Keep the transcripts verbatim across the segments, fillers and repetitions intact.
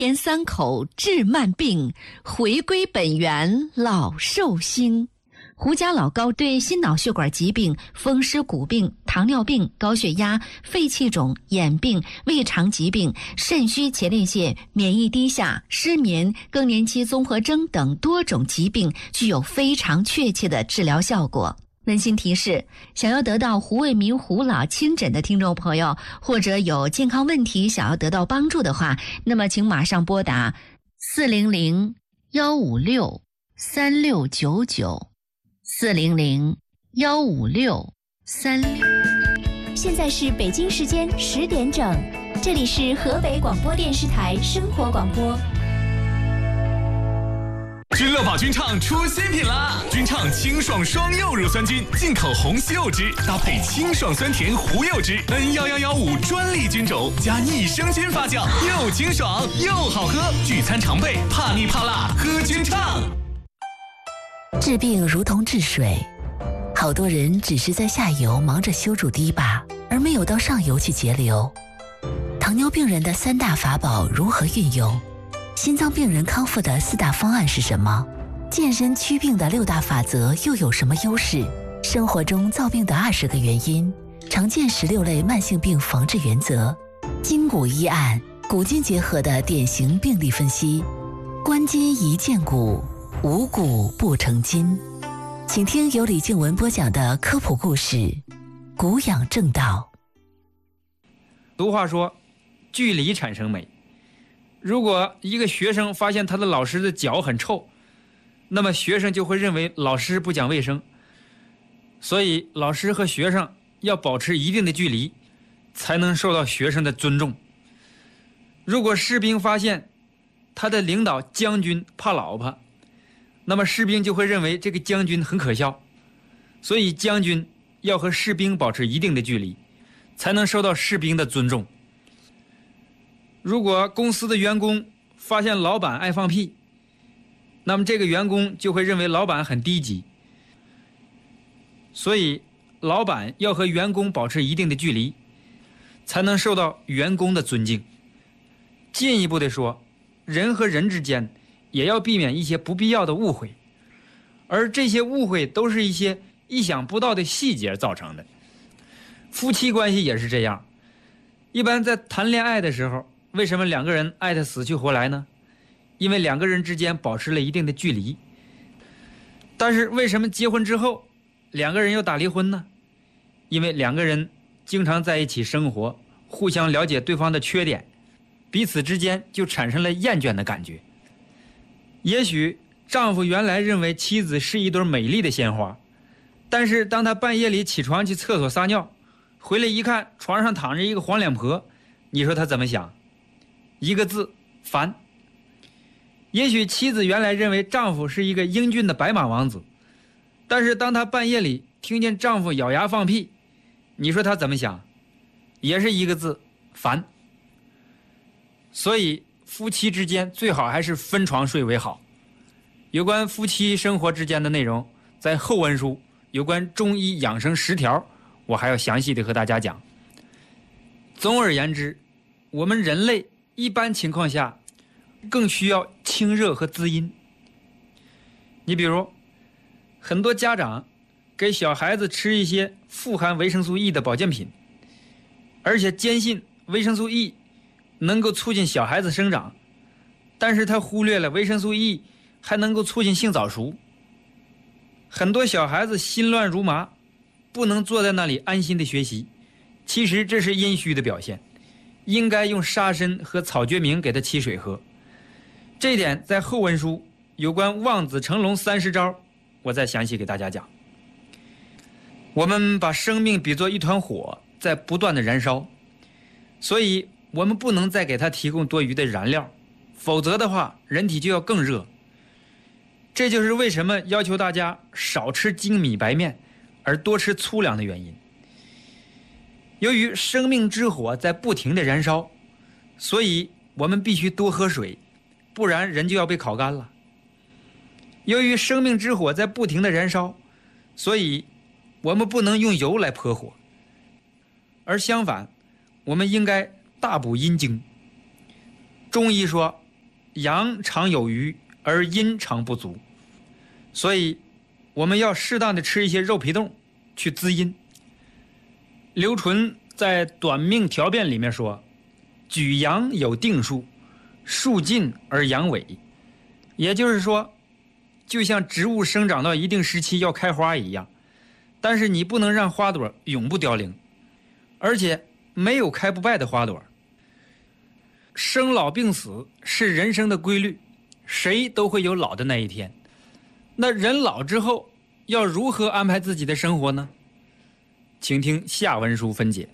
连三口治慢病，回归本源老寿星。胡家老高对心脑血管疾病、风湿骨病、糖尿病、高血压、肺气肿、眼病、胃肠疾病、肾虚前列腺、免疫低下、失眠、更年期综合征等多种疾病具有非常确切的治疗效果。温馨提示：想要得到胡卫民胡老亲诊的听众朋友，或者有健康问题想要得到帮助的话，那么请马上拨打四零零幺五六三六九九四零零幺五六三六。 现在是北京时间十点整，这里是河北广播电视台生活广播。 君乐宝君畅出新品啦！君畅清爽双柚乳酸菌，进口红西柚汁搭配清爽酸甜胡柚汁 N 一一一五专利菌种加益生菌发酵，又清爽又好喝。聚餐常备，怕腻怕辣喝君畅。 治病如同治水，好多人只是在下游忙着修筑堤坝，而没有到上游去节流。糖尿病人的三大法宝如何运用？心脏病人康复的四大方案是什么？健身祛病的六大法则又有什么优势？生活中造病的二十个原因，常见十六类慢性病防治原则，筋骨医案，骨筋结合的典型病例分析，关筋宜健骨，无骨不成筋。请听由李静文播讲的科普故事，骨养正道。 俗话说，距离产生美。如果一个学生发现他的老师的脚很臭，那么学生就会认为老师不讲卫生，所以老师和学生要保持一定的距离，才能受到学生的尊重。如果士兵发现他的领导将军怕老婆，那么士兵就会认为这个将军很可笑，所以将军要和士兵保持一定的距离，才能受到士兵的尊重。如果公司的员工发现老板爱放屁，那么这个员工就会认为老板很低级，所以老板要和员工保持一定的距离，才能受到员工的尊敬。进一步的说，人和人之间也要避免一些不必要的误会，而这些误会都是一些意想不到的细节造成的。夫妻关系也是这样，一般在谈恋爱的时候，为什么两个人爱得死去活来呢？因为两个人之间保持了一定的距离。但是为什么结婚之后两个人要打离婚呢？因为两个人经常在一起生活，互相了解对方的缺点，彼此之间就产生了厌倦的感觉。也许丈夫原来认为妻子是一朵美丽的鲜花，但是当他半夜里起床去厕所撒尿，回来一看床上躺着一个黄脸婆，你说他怎么想？一个字，烦。也许妻子原来认为丈夫是一个英俊的白马王子，但是当她半夜里听见丈夫咬牙放屁，你说她怎么想？也是一个字，烦。所以夫妻之间最好还是分床睡为好。有关夫妻生活之间的内容，在后文书有关中医养生十条，我还要详细的和大家讲。总而言之，我们人类一般情况下更需要清热和滋阴。你比如很多家长给小孩子吃一些富含维生素 E 的保健品，而且坚信维生素 E 能够促进小孩子生长，但是他忽略了维生素 E 还能够促进性早熟。很多小孩子心乱如麻，不能坐在那里安心的学习，其实这是阴虚的表现，应该用沙参和草决明给他沏水喝。这一点在后文书有关望子成龙三十招，我再详细给大家讲。我们把生命比作一团火，在不断的燃烧，所以我们不能再给它提供多余的燃料，否则的话人体就要更热。这就是为什么要求大家少吃精米白面，而多吃粗粮的原因。由于生命之火在不停的燃烧，所以我们必须多喝水，不然人就要被烤干了。由于生命之火在不停的燃烧，所以我们不能用油来扑火，而相反，我们应该大补阴经。中医说阳常有余，而阴常不足，所以我们要适当的吃一些肉皮冻去滋阴。刘纯在《短命条变》里面说，举阳有定数，数尽而阳萎，也就是说，就像植物生长到一定时期要开花一样，但是你不能让花朵永不凋零，而且没有开不败的花朵。生老病死是人生的规律，谁都会有老的那一天。那人老之后要如何安排自己的生活呢？请听下文书分解。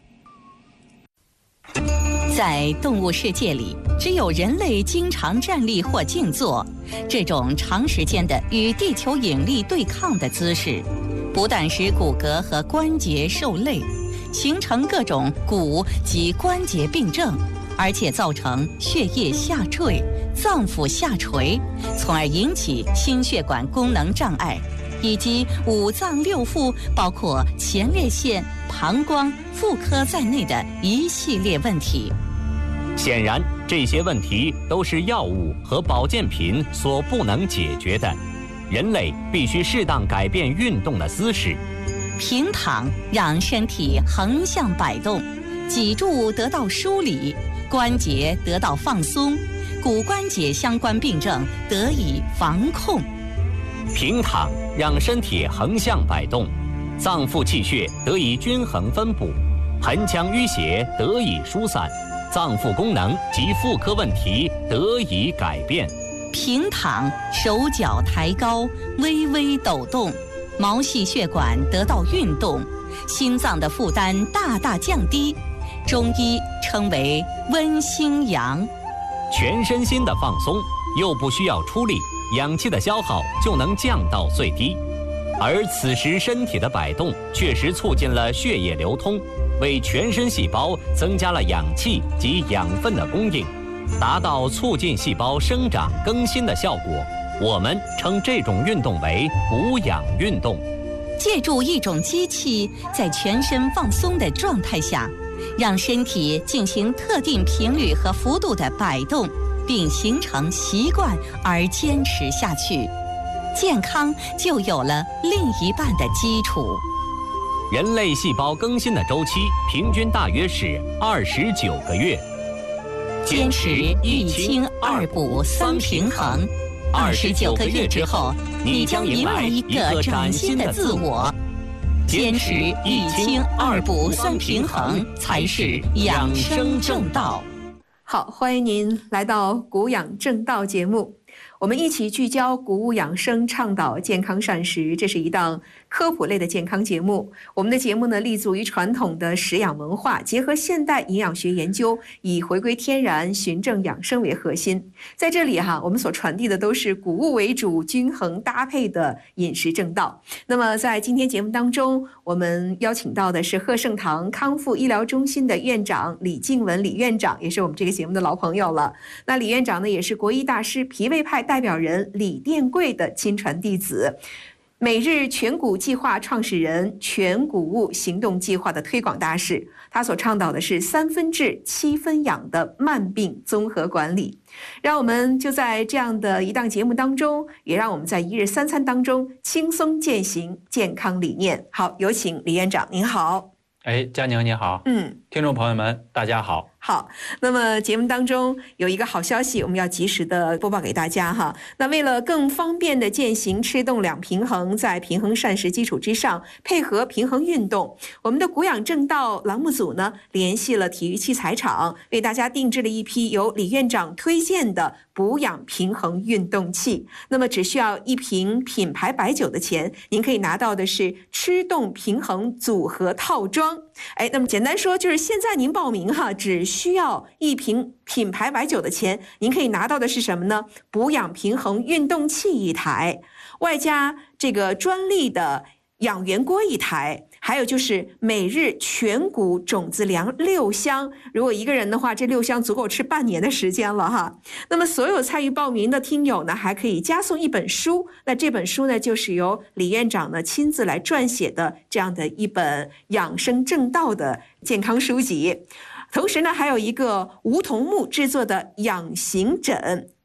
在动物世界里，只有人类经常站立或静坐，这种长时间的与地球引力对抗的姿势，不但使骨骼和关节受累，形成各种骨及关节病症，而且造成血液下坠、脏腑下垂，从而引起心血管功能障碍，以及五脏六腑包括前列腺、膀胱、妇科在内的一系列问题。 显然，这些问题都是药物和保健品所不能解决的。人类必须适当改变运动的姿势， 平躺让身体横向摆动，脊柱得到梳理，关节得到放松，骨关节相关病症得以防控。 平躺让身体横向摆动，脏腑气血得以均衡分布，盆腔淤血得以疏散，脏腑功能及妇科问题得以改变。 平躺，手脚抬高，微微抖动，毛细血管得到运动，心脏的负担大大降低，中医称为温心阳。 全身心的放松，又不需要出力，氧气的消耗就能降到最低。而此时身体的摆动确实促进了血液流通，为全身细胞增加了氧气及养分的供应，达到促进细胞生长更新的效果。我们称这种运动为补氧运动。 借助一种机器，在全身放松的状态下，让身体进行特定频率和幅度的摆动，并形成习惯而坚持下去，健康就有了另一半的基础。 人类细胞更新的周期平均大约是二十九个月。 坚持一清二补三平衡，二十九个月之后，你将迎来一个崭新的自我。坚持一清二补三平衡，才是养生正道。 好，欢迎您来到古养正道节目，我们一起聚焦谷物养生，倡导健康膳食。这是一档科普类的健康节目。我们的节目呢，立足于传统的食养文化，结合现代营养学研究，以回归天然、循证养生为核心。在这里哈，我们所传递的都是谷物为主、均衡搭配的饮食正道。那么在今天节目当中，我们邀请到的是贺盛堂康复医疗中心的院长李静文李院长，也是我们这个节目的老朋友了。那李院长呢，也是国医大师脾胃派代表人李殿贵的亲传弟子，每日全谷计划创始人，全谷物行动计划的推广大使。他所倡导的是三分治七分养的慢病综合管理。让我们就在这样的一档节目当中，也让我们在一日三餐当中轻松践行健康理念。好，有请李院长，您好。 哎，佳宁你好。 嗯， 听众朋友们大家好。 好，那么节目当中有一个好消息，我们要及时的播报给大家哈。那为了更方便的践行吃动两平衡，在平衡膳食基础之上配合平衡运动，我们的谷养正道栏目组呢联系了体育器材厂，为大家定制了一批由李院长推荐的补养平衡运动器。那么只需要一瓶品牌白酒的钱，您可以拿到的是吃动平衡组合套装。哎，那么简单说就是现在您报名哈，只需要一瓶品牌白酒的钱，您可以拿到的是什么呢？补养平衡运动器一台，外加这个专利的养元锅一台，还有就是每日全谷种子粮六箱。如果一个人的话，这六箱足够吃半年的时间了哈。那么所有参与报名的听友呢，还可以加送一本书。那这本书呢，就是由李院长呢亲自来撰写的这样的一本养生正道的健康书籍。同时呢，还有一个梧桐木制作的养形枕，